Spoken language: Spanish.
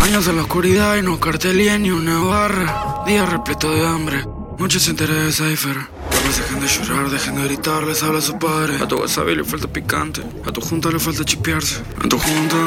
Años en la oscuridad y no cartelía ni una barra. Día repleto de hambre, noche se entera de Cypher. Papás dejen de llorar, dejen de gritar, les habla su padre. A tu wasabi le falta picante, a tu junta le falta chipearse. A tu junta